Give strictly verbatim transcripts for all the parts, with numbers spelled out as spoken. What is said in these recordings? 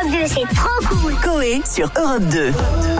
Europe deux, c'est trop cool. Coé sur Europe deux.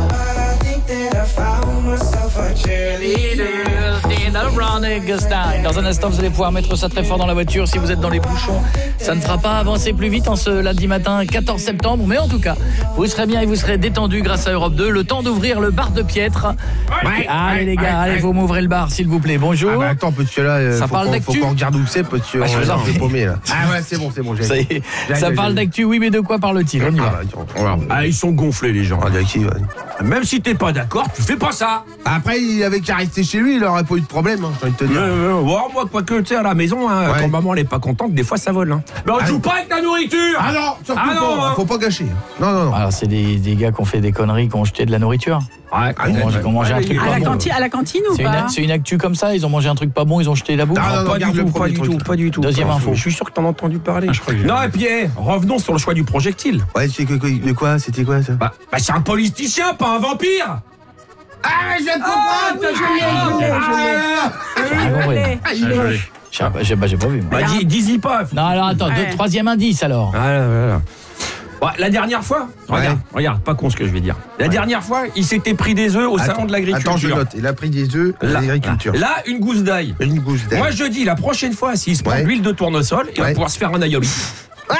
Dans un instant, vous allez pouvoir mettre ça très fort dans la voiture si vous êtes dans les bouchons. Ça ne fera pas avancer plus vite en ce lundi matin quatorze septembre, mais en tout cas, vous serez bien et vous serez détendu grâce à Europe deux. Le temps d'ouvrir le bar de Piètre. Ouais, allez ouais, les gars, ouais, allez, ouais. vous m'ouvrez le bar s'il vous plaît. Bonjour. Ah bah attends, monsieur là, euh, Ça faut parle qu'on, d'actu. faut qu'on regarde où c'est, parce que Ah, je on vous est en un peu prie. paumé là. Ah ouais, c'est bon, c'est bon. J'ai, Ça y est, j'ai- ça j'ai- parle j'ai- d'actu, oui, mais de quoi parle-t-il? On y Ah va. bah, attends, on va- Ah, ils sont gonflés, les gens. Ah, d'accord, vas-y. Même si t'es pas d'accord, tu fais pas ça. Après, il avait qu'à rester chez lui, il aurait pas eu de problème, hein, j'ai envie de te dire. Euh, euh, bon, moi, quoi que tu sais, à la maison, hein, Ouais. quand maman elle est pas contente, des fois ça vole. Hein. Mais on Ah joue oui. pas avec la nourriture. Ah non, surtout Ah non, pas, hein. faut pas gâcher. Non, non, non. Alors c'est des, des gars qui ont fait des conneries, qui ont jeté de la nourriture. Ouais, Ah, Qui ont ouais, mangé, ouais. qui ont mangé un Ouais, truc à pas À la, bon. cantine, à la cantine ou C'est une, pas c'est une actu comme ça, ils ont mangé un truc pas bon, ils ont jeté la bouffe. Ah, non, non, pas regarde du le tout, pas premier du truc, tout, là. pas du tout. Deuxième Enfin, info. Je suis sûr que t'en as entendu parler. Ah, je crois que j'ai- Non, et puis, eh, revenons sur le choix du projectile. Ouais, c'est que, que- de quoi C'était quoi ça? Bah, bah, c'est un politicien, pas un vampire. Ah, je viens de Ah, comprendre. je l'ai, je l'ai, je l'ai. Ah, bon, ouais. Ah, joli. J'ai j'ai- bah, j'ai pas vu. moi. Bah, dis- dis-y pas. Non, alors attends, Ouais. deux- troisième indice alors. Voilà, voilà. Ouais, la dernière fois, regarde, Ouais. regarde, pas con ce que je vais dire. La dernière fois, il s'était pris des œufs au Attends, salon de l'agriculture. Attends, je note. Il a pris des œufs à Là, l'agriculture. là, une gousse d'ail. Une gousse d'ail. Moi, je dis, la prochaine fois, s'il se prend Ouais. de l'huile de tournesol, il va Ouais. pouvoir se faire un aïoli. Ah,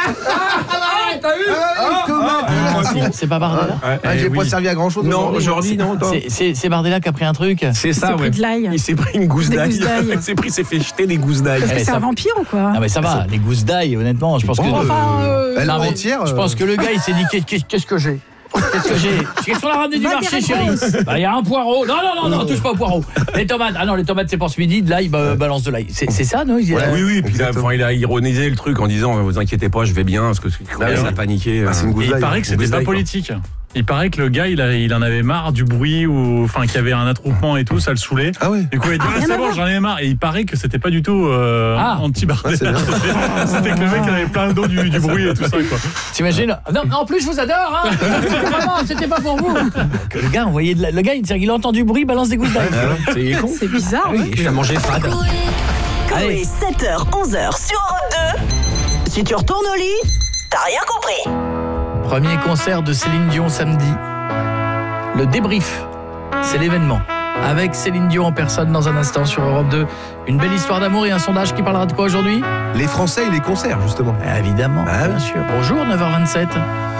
t'as vu Ah, Thomas, Ah, C'est- C'est pas Bardella Ah, j'ai Eh, pas oui. servi à grand chose. Non, aujourd'hui, non. toi. C'est- C'est c'est Bardella qui a pris un truc. C'est ça, s'est ouais. pris de l'ail. Il s'est pris une gousse Des d'ail. gousses d'ail. Il s'est pris, s'est fait jeter des gousses d'ail. Est-ce que Eh, c'est ça- un vampire ou quoi? Ah mais ça va, les gousses d'ail, honnêtement, je pense que... Enfin, euh, Elle Non, mais entière. je pense que le gars il s'est dit qu'est- qu'est- qu'est-ce que j'ai Qu'est-ce que j'ai Qu'est-ce qu'on a ramené du Va marché, dire chérie? réponse. Bah il y a un poireau. Non non non non, touche pas au poireau. Les tomates. Ah non, les tomates c'est pour ce midi, de l'ail, bah, balance de l'ail. C'est c'est ça non? Il y a- Ouais. Oui, oui, puis là, Exactement. enfin, il a ironisé le truc en disant, vous inquiétez pas, je vais bien, parce que il commence oui. à paniquer. Ah, c'est une euh. gousse Et il d'ail. paraît que Une c'était gousse pas d'ail, quoi. politique. Il paraît que le gars, il, a, il en avait marre du bruit ou enfin qu'il y avait un attroupement et tout, ça le saoulait. Ah ouais. Du coup, il a dit Ah, ah, rien c'est à bon, voir. j'en ai marre. Et il paraît que c'était pas du tout euh, Ah. anti-Bardella. Ah, c'est bien. C'était c'était que le mec il avait plein d'eau, du, du bruit et tout ça, quoi. T'imagines? Non, en plus je vous adore, hein. Vraiment, c'était pas pour vous. Que le gars envoyait de la... Le gars il, il a entendu du bruit, il balance des gousses d'ail. C'est con. c'est bizarre. Ah oui, ouais. Il a mangé fade. Coé, Allez. sept heures, onze heures sur Europe deux. Si tu retournes au lit, t'as rien compris. Premier concert de Céline Dion samedi. Le débrief, c'est l'événement. Avec Céline Dion en personne dans un instant sur Europe deux. Une belle histoire d'amour et un sondage qui parlera de quoi aujourd'hui? Les Français et les concerts, justement. Évidemment, Ah oui. bien sûr. Bonjour, neuf heures vingt-sept.